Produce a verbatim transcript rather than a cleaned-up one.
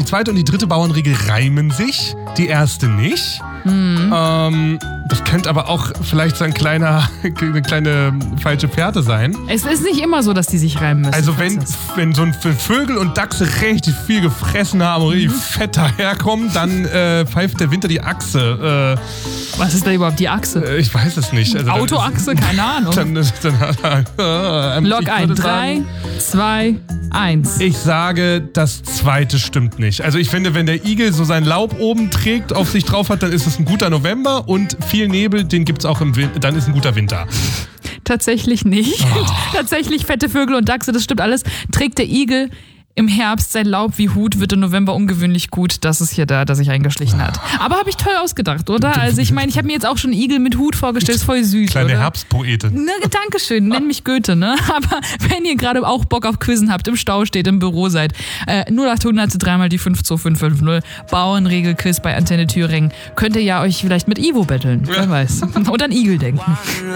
zweite und die dritte Bauernregel reimen sich, die erste nicht. Mhm. Ähm, das könnte aber auch vielleicht so ein kleiner, eine kleine falsche Fährte sein. Es ist nicht immer so, dass die sich reimen müssen. Also wenn, wenn so ein Vögel und Dachse richtig viel gefressen haben und richtig mhm. fett daherkommen, dann äh, pfeift der Winter die Achse. Äh, Was ist da überhaupt die Achse? Äh, ich weiß es nicht. Also Autoachse? Ist, keine Ahnung. Dann ist, dann, äh, Log ein. Drei, zwei, eins. Ich sage, das zweite stimmt nicht. Also ich finde, wenn der Igel so sein Laub oben trägt, auf sich drauf hat, dann ist es ein guter November und viel Nebel, den gibt es auch im Winter, dann ist ein guter Winter. Tatsächlich nicht. Oh. Tatsächlich fette Vögel und Dachse, das stimmt alles. Trägt der Igel im Herbst sein Laub wie Hut, wird im November ungewöhnlich gut. Das ist hier da, dass sich eingeschlichen hat. Aber habe ich toll ausgedacht, oder? Also ich meine, ich habe mir jetzt auch schon Igel mit Hut vorgestellt. Ist voll süß, Kleine oder? Herbstpoetin. Ne, Dankeschön, nenn mich Goethe, ne? Aber wenn ihr gerade auch Bock auf Quizzen habt, im Stau steht, im Büro seid, äh, null acht hundert dreimal die fünf zwei fünf fünf null, Bauernregel-Quiz bei Antenne Thüringen, könnt ihr ja euch vielleicht mit Ivo betteln. Wer weiß. Und an Igel denken.